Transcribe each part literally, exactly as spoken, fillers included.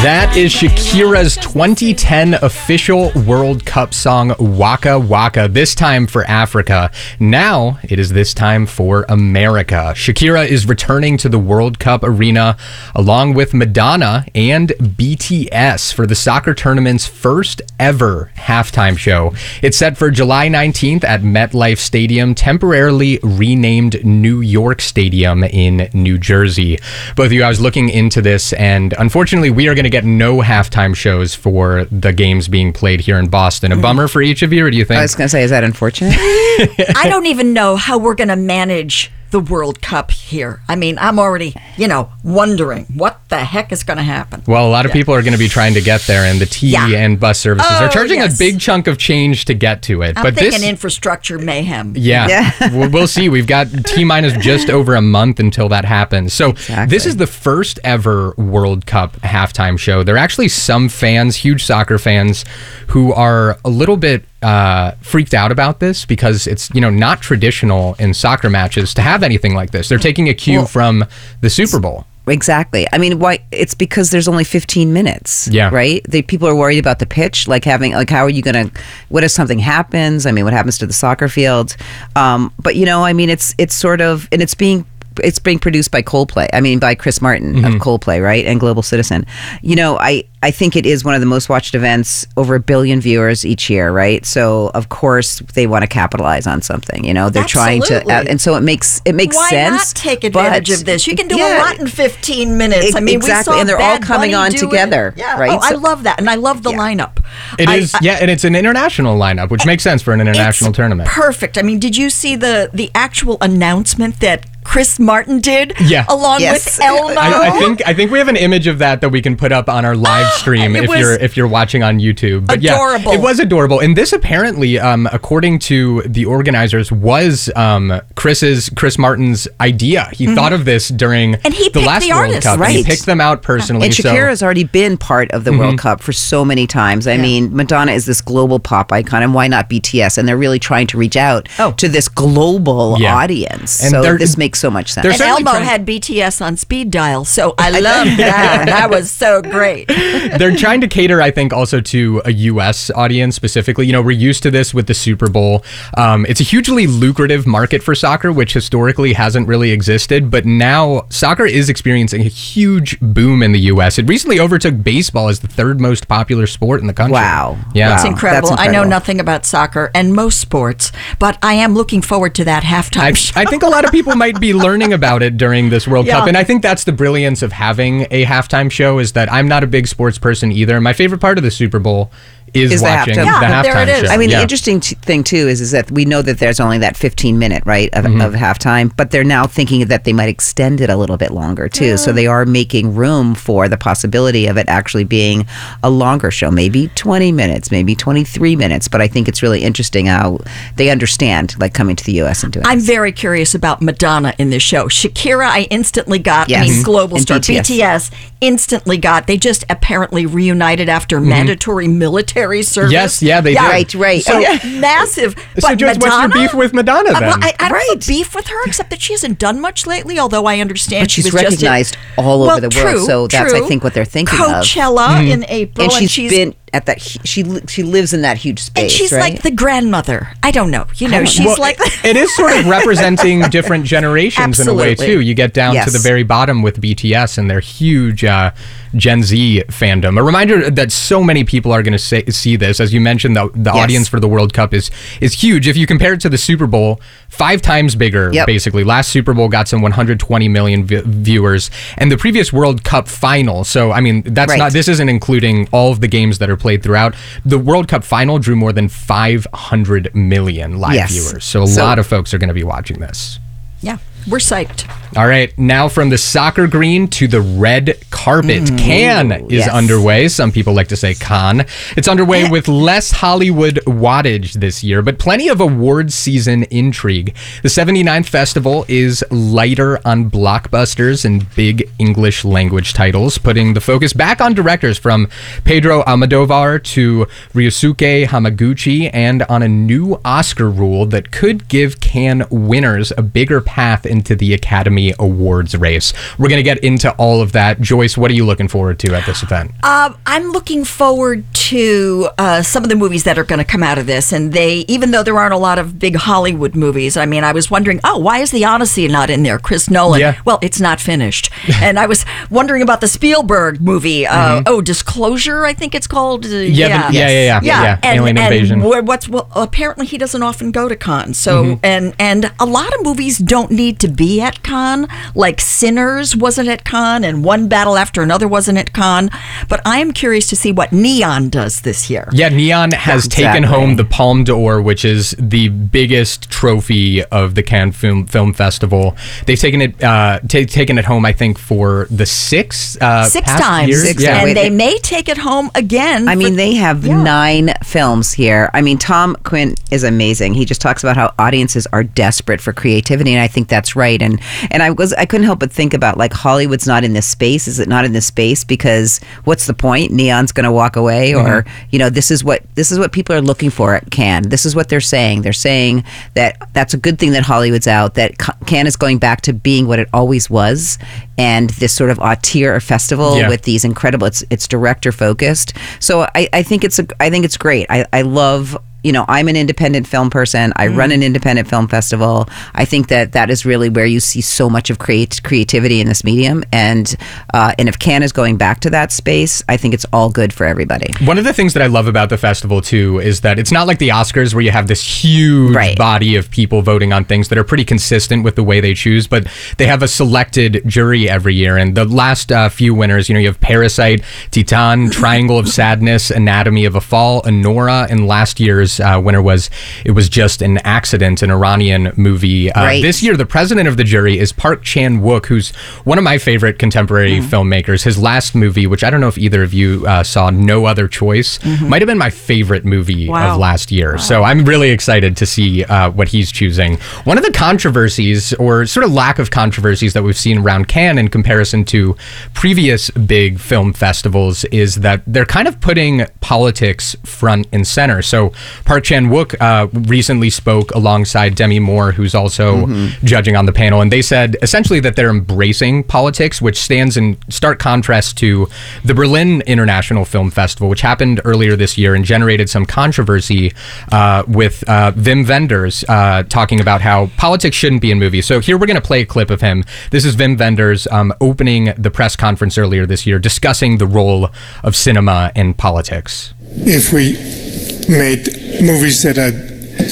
That is Shakira's twenty ten official World Cup song, Waka Waka, this time for Africa. Now it is this time for America. Shakira is returning to the World Cup arena along with Madonna and B T S for the soccer tournament's first ever halftime show. It's set for July nineteenth at MetLife Stadium, temporarily renamed New York Stadium in New Jersey. Both of you, I was looking into this, and unfortunately, we are going to get no halftime shows for the games being played here in Boston. A bummer for each of you, or do you think? I was going to say, is that unfortunate? I don't even know how we're going to manage the World Cup here. I mean, I'm already, you know, wondering what the heck is going to happen. Well, a lot of Yeah. people are going to be trying to get there, and the T Yeah. and bus services Oh, are charging yes. a big chunk of change to get to it. I'm but thinking this, infrastructure mayhem. yeah, Yeah. we'll, we'll see. We've got T minus just over a month until that happens. So Exactly. this is the first ever World Cup halftime show. There are actually some fans, huge soccer fans, who are a little bit uh, freaked out about this because it's, you know, not traditional in soccer matches to have anything like this. They're taking a cue Well, from the Super Bowl. Exactly. I mean, why? It's because there's only fifteen minutes. Yeah. Right. The people are worried about the pitch, like having, like, how are you going to? What if something happens? I mean, what happens to the soccer field? Um, but you know, I mean, it's it's sort of, and it's being. It's being produced by Coldplay. I mean, by Chris Martin Mm-hmm. of Coldplay, right? And Global Citizen. You know, I, I think it is one of the most watched events, over a billion viewers each year, right? So, of course, they want to capitalize on something. You know, they're trying to, Absolutely. uh, and so it makes it makes Why sense. not take advantage but- of this? You can do Yeah. a lot in fifteen minutes. E- I mean, exactly, we saw and they're all Bad coming Bunny on do together, it. Yeah. right? Oh, I So- love that, and I love the Yeah. lineup. It I- is, I- yeah, and it's an international lineup, which makes sense for an international It's tournament. Perfect. I mean, did you see the the actual announcement that Chris Martin did? Yeah. Along Yes. with Elmo. I, I think I think we have an image of that that we can put up on our live stream It if was you're if you're watching on YouTube. But adorable. yeah, it was adorable. And this apparently, um, according to the organizers, was um, Chris's Chris Martin's idea. He thought of this during And he the picked last the World artists, Cup. And he right. picked them out personally. And so- Mm-hmm. Shakira's already been part of the World Cup for so many times. I mean, Madonna is this global pop icon, and why not B T S? And they're really trying to reach out Oh. to this global Yeah. audience. And so they're- this makes so much sense. they're and certainly Elmo trying- had B T S on speed dial, so I loved that. That was so great. They're trying to cater, I think, also to a U S audience specifically. You know, we're used to this with the Super Bowl. Um, it's a hugely lucrative market for soccer, which historically hasn't really existed. But now soccer is experiencing a huge boom in the U S. It recently overtook baseball as the third most popular sport in the country. Wow. Yeah. It's Wow. incredible. That's I know incredible. nothing about soccer and most sports, but I am looking forward to that halftime I, show. I think a lot of people might be learning about it during this World Yeah. Cup. And I think that's the brilliance of having a halftime show, is that I'm not a big sports person either. My favorite part of the Super Bowl is, Is the watching halftime. the Yeah, halftime there it is. show. I mean, Yeah. the interesting t- thing too is is that we know that there's only that fifteen minute right of, Mm-hmm. of halftime, but they're now thinking that they might extend it a little bit longer too. So they are making room for the possibility of it actually being a longer show, maybe twenty minutes, maybe twenty-three minutes. But I think it's really interesting how they understand, like, coming to the U S and doing. I'm this. very curious about Madonna in this show. Shakira, I instantly got. Yes. I mean, Mhm. global And star. B T S. B T S instantly got. They just apparently reunited after mandatory military service. Mm-hmm. Yes, yeah, they did. Right, right. So Yeah. massive. So, But Joyce, what's your Madonna? beef with Madonna Uh, then? well, I, I don't have Right. a beef with her, except that she hasn't done much lately. Although I understand But she she's was just in- recognized all Well, over the world, true, so that's, I true. think, what they're thinking of. Coachella Mm-hmm. in April, and she's been at that. hu- She li- she lives in that huge space, and she's right? like the grandmother. I don't know. You know, don't she's Well, like. it is sort of representing different generations in a way Absolutely. too. You get down to Yes. the very bottom with B T S and their huge uh, Gen Z fandom. A reminder that so many people are going to see this. As you mentioned, the, the Yes. audience for the World Cup is is huge. If you compare it to the Super Bowl, five times bigger, Yep. basically. Last Super Bowl got some one hundred twenty million vi- viewers, and the previous World Cup final. So I mean, that's Right. not. This isn't including all of the games that are played throughout. The World Cup final drew more than five hundred million live Yes. viewers. So a So- lot of folks are going to be watching this. Yeah, we're psyched. All right, now from the soccer green to the red carpet. Cannes is yes. underway. Some people like to say Cannes. It's underway with less Hollywood wattage this year, but plenty of awards season intrigue. The seventy-ninth festival is lighter on blockbusters and big English language titles, putting the focus back on directors from Pedro Almodovar to Ryosuke Hamaguchi, and on a new Oscar rule that could give Cannes winners a bigger path into the Academy Academy Awards race. We're going to get into all of that. Joyce, what are you looking forward to at this event? Uh, I'm looking forward to uh, some of the movies that are going to come out of this. And they, even though there aren't a lot of big Hollywood movies, I mean, I was wondering, oh, why is The Odyssey not in there? Chris Nolan. Yeah. Well, it's not finished. And I was wondering about the Spielberg movie. Uh, mm-hmm. Oh, Disclosure, I think it's called. Uh, yeah, yeah. The, yeah, yeah, yeah, yeah, yeah. And, Alien and Invasion. What's well, apparently he doesn't often go to Cannes. So mm-hmm. and and a lot of movies don't need to be at Cannes. Like Sinners wasn't at Cannes, and One Battle After Another wasn't at Cannes. But I am curious to see what Neon does this year. Yeah, Neon has exactly. taken home the Palme d'Or, which is the biggest trophy of the Cannes Film Film Festival. They've taken it uh, t- taken it home, I think, for the sixth uh, six past times, years. Six yeah. times. and they may take it home again. I for, mean, they have yeah. nine films here. I mean, Tom Quinn is amazing. He just talks about how audiences are desperate for creativity, and I think that's right. And and I was I couldn't help but think about, like, Hollywood's not in this space. Is it not in this space because what's the point? Neon's going to walk away, or mm-hmm. you know, this is what this is what people are looking for at Cannes. This is what they're saying. They're saying that that's a good thing that Hollywood's out. That Cannes is going back to being what it always was, and this sort of auteur festival yeah. with these incredible. It's it's director focused. So I, I think it's a I think it's great. I, I love. You know, I'm an independent film person. I mm. run an independent film festival. I think that that is really where you see so much of create creativity in this medium. And uh, and if Cannes is going back to that space, I think it's all good for everybody. One of the things that I love about the festival, too, is that it's not like the Oscars where you have this huge right. body of people voting on things that are pretty consistent with the way they choose, but they have a selected jury every year. And the last uh, few winners, you know, you have Parasite, Titan, Triangle of Sadness, Anatomy of a Fall, Anora, and last year's Uh, winner was It Was Just an Accident, an Iranian movie. Uh, right. This year, the president of the jury is Park Chan-wook, who's one of my favorite contemporary mm. filmmakers. His last movie, which I don't know if either of you uh, saw, No Other Choice, mm-hmm. might have been my favorite movie wow. of last year. Wow. So I'm really excited to see uh, what he's choosing. One of the controversies, or sort of lack of controversies, that we've seen around Cannes in comparison to previous big film festivals is that they're kind of putting politics front and center. So Park Chan-wook uh, recently spoke alongside Demi Moore, who's also mm-hmm. judging on the panel, and they said essentially that they're embracing politics, which stands in stark contrast to the Berlin International Film Festival, which happened earlier this year and generated some controversy uh, with uh, Wim Wenders uh, talking about how politics shouldn't be in movies. So here we're going to play a clip of him. This is Wim Wenders um, opening the press conference earlier this year, discussing the role of cinema in politics. If we made movies that are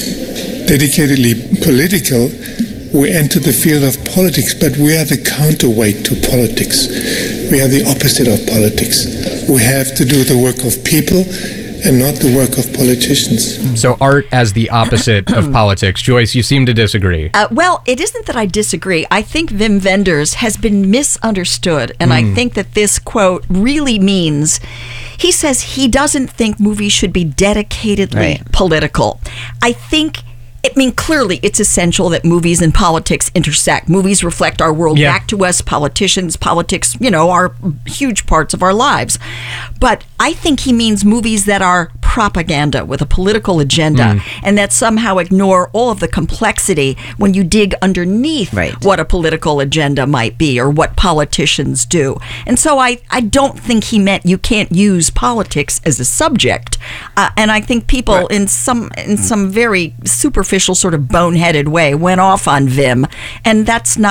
dedicatedly political, we enter the field of politics, but we are the counterweight to politics. We are the opposite of politics. We have to do the work of people and not the work of politicians. So art as the opposite of politics. Joyce, you seem to disagree. Uh, well, it isn't that I disagree. I think Wim Wenders has been misunderstood, and mm. I think that this quote really means, he says he doesn't think movies should be dedicatedly right. political. I think I mean, clearly, it's essential that movies and politics intersect. Movies reflect our world yeah. back to us. Politicians, politics, you know, are huge parts of our lives. But I think he means movies that are propaganda with a political agenda mm. and that somehow ignore all of the complexity when you dig underneath right. what a political agenda might be or what politicians do. And so I, I don't think he meant you can't use politics as a subject. Uh, and I think people right. in some in some very superficial sort of boneheaded way went off on Wim, and that's not